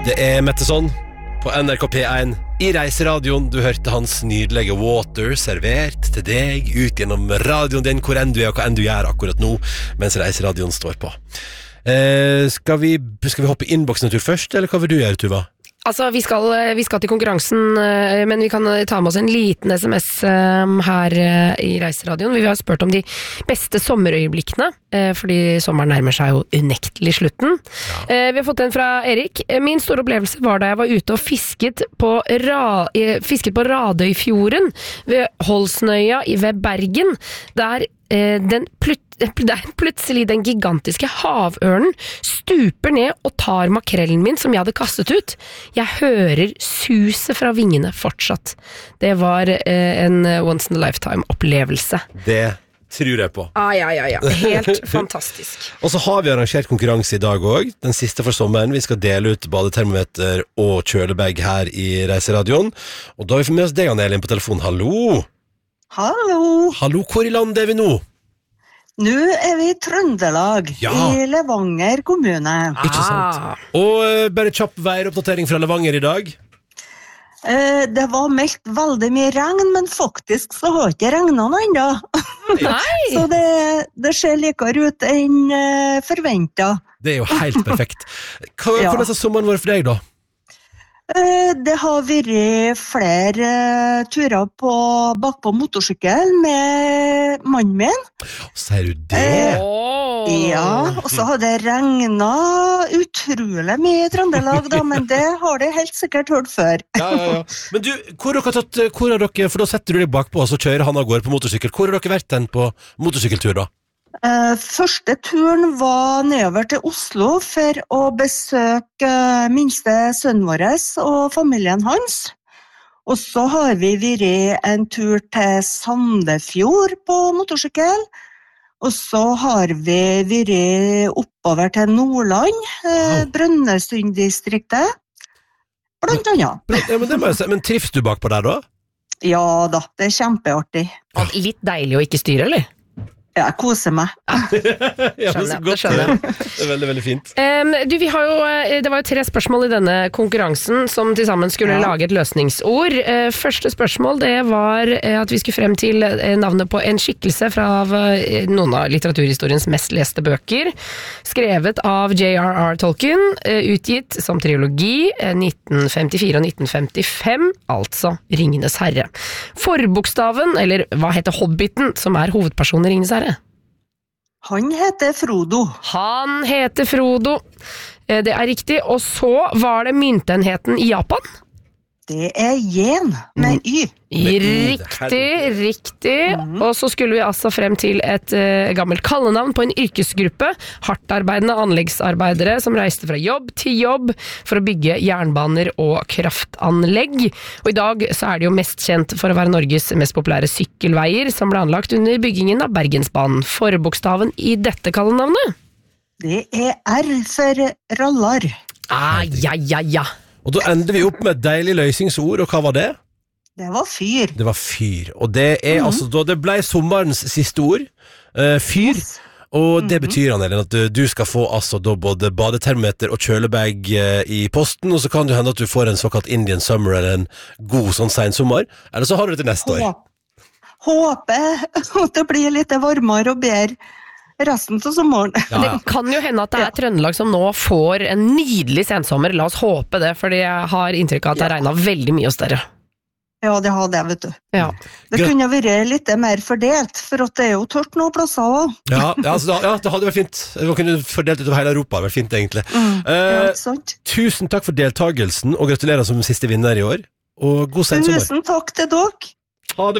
Det Metteson på NRK P1 I Reiseradioen. Du hørte hans nydelige Water servert til deg ut gjennom radioen din, hvor enn du og hva enn du gjør akkurat nå, mens Reiseradioen står på. Skal vi hoppe I innboksen en tur først, eller hva vil du gjøre, Tuva? Altså, vi skal til konkurransen, men vi kan ta med oss en liten SMS her I Reiseradioen. Vi har spurt om de beste sommerøyeblikkene, fordi sommeren nærmer seg jo unektelig slutten. Ja. Vi har fått en fra Erik. Min store opplevelse var da jeg var ute og fisket på Radøyfjorden ved Holsnøya ved Bergen, der plutselig den gigantiske havørnen stuper ned og tar makrellen min som jeg hadde kastet ut. Jeg hører suset fra vingene fortsatt. Det var en once in a lifetime opplevelse. Det tror jeg på. Ja. Helt fantastisk. Og så har vi arrangert konkurranse I dag også, den siste for sommeren. Vi skal dele ut badetermometer og kjølebag her I Reiseradioen. Og da har vi fått med oss deg, Anne-Elin, på telefon. Hallo! Hallo, hvor I landet vi nå? Nå vi I Trøndelag, I Levanger kommune. Ikke sant? Og bare kjapp væroppdatering fra Levanger I dag. Det var meldt veldig mye regn, men faktisk så har ikke regnet noe enda. Nei! Så det ser likere ut enn forventet. Det jo helt perfekt. Hvordan har sommeren vært for deg da? Det har vært flere turer bakpå motorsykkel med mannen min. Ser du det? Ja, og så har det regnet utrolig mye I Trøndelag da, men det har det helt sikkert hørt før. Ja. Men du, hvor har dere, for da setter du deg bakpå, og så kjører han av gårde på motorsykkel. Hvor har dere vært den på motorsykkeltur da? Første turen var nedover til Oslo for å besøke minste sønnen vår og familien hans. Og så har vi vært en tur til Sandefjord på motorsykkel. Og så har vi vært oppover til Nordland, Brønnøysunddistriktet, blant annet. Ja, men det må jeg si. Men trives du bakpå der da? Ja da, det kjempeartig. Litt deilig å ikke styre, eller? Ja, jeg koser meg. Skjønner jeg. Det veldig, veldig fint. Du, det var jo 3 spørsmål I denne konkurransen som til sammen skulle lage et løsningsord. Første spørsmål, det var at vi skulle frem til navnet på en skikkelse fra noen av litteraturhistoriens mest leste bøker, skrevet av J.R.R. Tolkien, utgitt som trilogi 1954 og 1955, altså Ringenes Herre. Forbokstaven, eller hva heter Hobbiten, som hovedpersonen I Ringenes Herre? Han heter Frodo. Det riktig. Og så var det myntenheten I Japan. Det yen med y. Riktig. Og så skulle vi altså frem til et gammelt kallenavn på en yrkesgruppe, hardtarbeidende anleggsarbeidere som reiste fra jobb til jobb for å bygge jernbaner og kraftanlegg. Og I dag så det jo mest kjent for å være Norges mest populære sykkelveier, som ble anlagt under byggingen av Bergensbanen. Forbokstaven I dette kallenavnet? Det R for rallar. Ja. Og da ender vi opp med et deilig løsningsord, og hva var det? Det var fyr. Det var fyr, og det altså, da det ble sommerens siste ord, fyr, og det betyr, Anne-Elin, at du skal få altså da både badetermometer og kjølebag I posten, og så kan det hende at du får en såkalt Indian Summer, eller en god sånn sen sommer, eller så har du det til neste år. Håper at det blir litt varmere og bedre resten til sommeren. Ja. Det kan jo hende at det Trøndelag som nå får en nydelig sensommer. La oss håpe det, fordi jeg har inntrykk av at det regnet veldig mye større. Ja, det har det, vet du. Ja. Det kunne vært litt mer fordelt, for at det jo tørt noen plasser også. Ja, det hadde vært fint. Det kunne fordelt utover hele Europa, det hadde vært fint egentlig. Sant. Tusen takk for deltagelsen, og gratulerer som siste vinner I år. Og god sensommer. Tusen takk til dere. Ha det